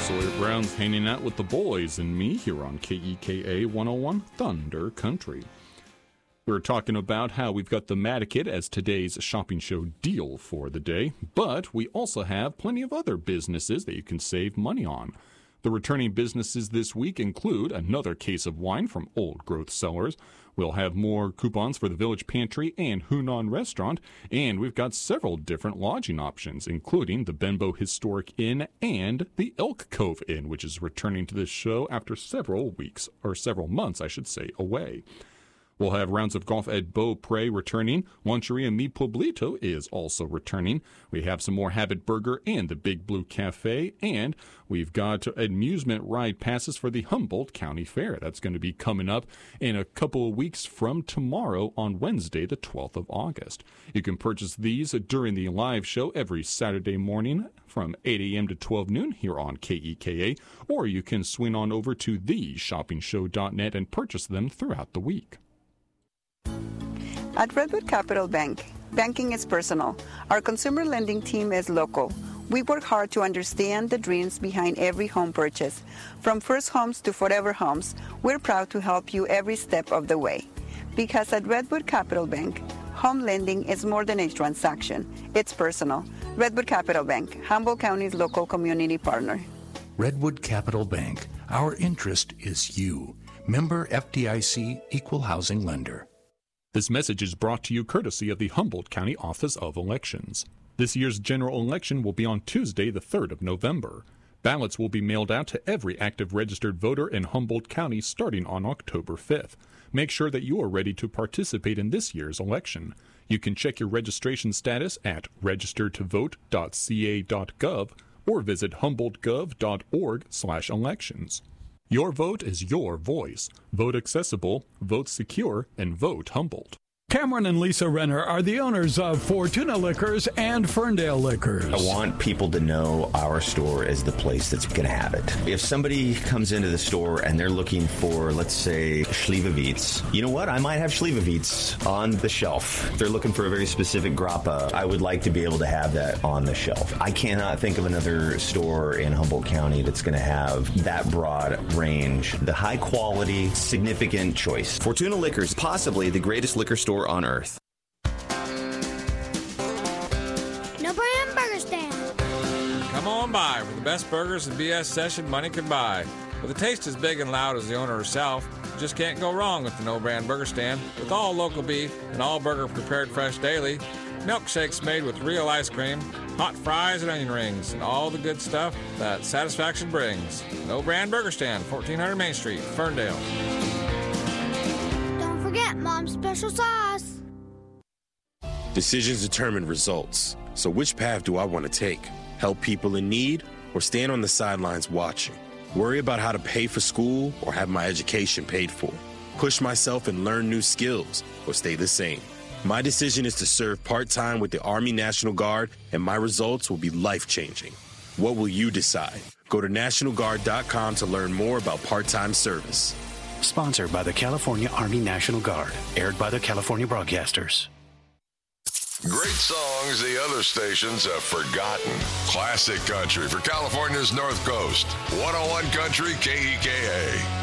Sawyer Brown's hanging out with the boys and me here on KEKA 101 Thunder Country. We're talking about how we've got the Matikit as today's shopping show deal for the day, but we also have plenty of other businesses that you can save money on. The returning businesses this week include another case of wine from Old Growth Cellars. We'll have more coupons for the Village Pantry and Hunan Restaurant, and we've got several different lodging options, including the Benbow Historic Inn and the Elk Cove Inn, which is returning to this show after several months, away. We'll have rounds of golf at Beaupre returning. Luncheria Mi Pueblito is also returning. We have some more Habit Burger and the Big Blue Cafe. And we've got amusement ride passes for the Humboldt County Fair. That's going to be coming up in a couple of weeks from tomorrow on Wednesday, the 12th of August. You can purchase these during the live show every Saturday morning from 8 a.m. to 12 noon here on KEKA. Or you can swing on over to theshoppingshow.net and purchase them throughout the week. At Redwood Capital Bank, banking is personal. Our consumer lending team is local. We work hard to understand the dreams behind every home purchase. From first homes to forever homes, we're proud to help you every step of the way. Because at Redwood Capital Bank, home lending is more than a transaction. It's personal. Redwood Capital Bank, Humboldt County's local community partner. Redwood Capital Bank. Our interest is you. Member FDIC, Equal Housing Lender. This message is brought to you courtesy of the Humboldt County Office of Elections. This year's general election will be on Tuesday, the 3rd of November. Ballots will be mailed out to every active registered voter in Humboldt County starting on October 5th. Make sure that you are ready to participate in this year's election. You can check your registration status at registertovote.ca.gov or visit humboldtgov.org/elections. Your vote is your voice. Vote accessible, vote secure, and vote Humboldt. Cameron and Lisa Renner are the owners of Fortuna Liquors and Ferndale Liquors. I want people to know our store is the place that's going to have it. If somebody comes into the store and they're looking for, let's say, Slivovitz, you know what? I might have Slivovitz on the shelf. If they're looking for a very specific grappa, I would like to be able to have that on the shelf. I cannot think of another store in Humboldt County that's going to have that broad range, the high quality, significant choice. Fortuna Liquors, possibly the greatest liquor store on earth. No Brand Burger Stand. Come on by for the best burgers and BS session money can buy. With a taste as big and loud as the owner herself, you just can't go wrong with the No Brand Burger Stand. With all local beef and all burger prepared fresh daily, milkshakes made with real ice cream, hot fries and onion rings, and all the good stuff that satisfaction brings. No Brand Burger Stand, 1400 Main Street, Ferndale. Forget Mom's special sauce. Decisions determine results. So which path do I want to take? Help people in need or stand on the sidelines watching? Worry about how to pay for school or have my education paid for? Push myself and learn new skills or stay the same? My decision is to serve part-time with the Army National Guard, and my results will be life-changing. What will you decide? Go to NationalGuard.com to learn more about part-time service. Sponsored by the California Army National Guard. Aired by the California Broadcasters. Great songs the other stations have forgotten. Classic country for California's North Coast. 101 Country KEKA.